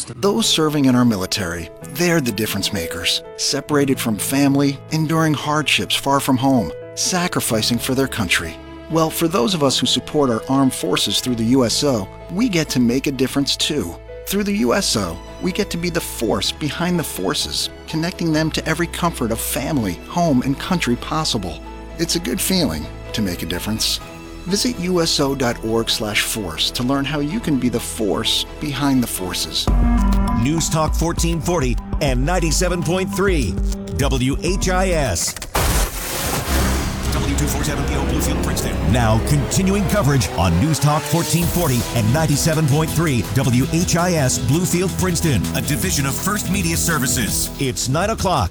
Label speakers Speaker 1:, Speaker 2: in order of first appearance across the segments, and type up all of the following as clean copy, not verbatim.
Speaker 1: Those serving in our military, they're the difference makers. Separated from family, enduring hardships far from home, sacrificing for their country. Well, for those of us who support our armed forces through the USO, we get to make a difference too. Through the USO, we get to be the force behind the forces, connecting them to every comfort of family, home, and country possible. It's a good feeling to make a difference. Visit uso.org/force to learn how you can be the force behind the forces.
Speaker 2: News Talk 1440 and 97.3 WHIS. W247PO Bluefield, Princeton. Now continuing coverage on News Talk 1440 and 97.3 WHIS Bluefield, Princeton, a division of First Media Services. It's 9 o'clock.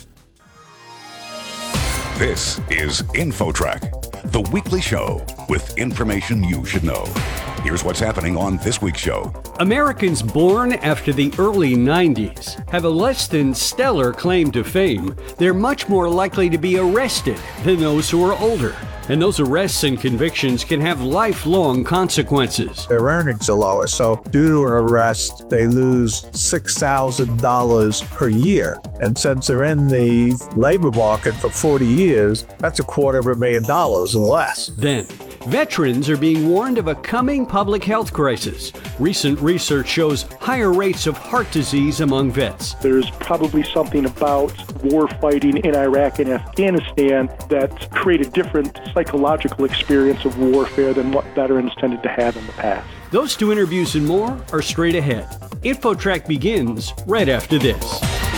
Speaker 3: This is InfoTrack, the weekly show with information you should know. Here's what's happening on this week's show.
Speaker 4: Americans born after the early 90s have a less than stellar claim to fame. They're much more likely to be arrested than those who are older. And those arrests and convictions can have lifelong consequences.
Speaker 5: Their earnings are lower, so due to an arrest, they lose $6,000 per year. And since they're in the labor market for 40 years, that's $250,000 or less.
Speaker 4: Then, veterans are being warned of a coming public health crisis. Recent research shows higher rates of heart disease among vets.
Speaker 6: There's probably something about war fighting in Iraq and Afghanistan that create a different psychological experience of warfare than what veterans tended to have in the past.
Speaker 4: Those two interviews and more are straight ahead. InfoTrack begins right after this.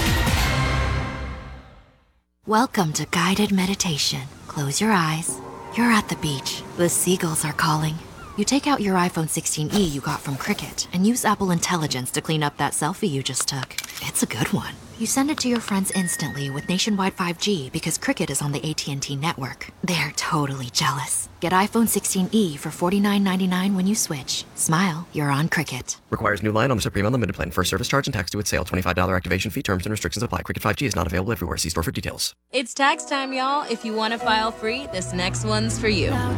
Speaker 7: Welcome to guided meditation. Close your eyes. You're at the beach. The seagulls are calling. You take out your iPhone 16e you got from Cricket and use Apple Intelligence to clean up that selfie you just took. It's a good one. You send it to your friends instantly with nationwide 5G because Cricket is on the AT&T network. They're totally jealous. Get iPhone 16e for $49.99 when you switch. Smile, you're on Cricket.
Speaker 8: Requires new line on the Supreme Unlimited plan. First service charge and tax due at sale. $25 activation fee. Terms and restrictions apply. Cricket 5G is not available everywhere. See store for details.
Speaker 9: It's tax time, y'all. If you want to file free, this next one's for you.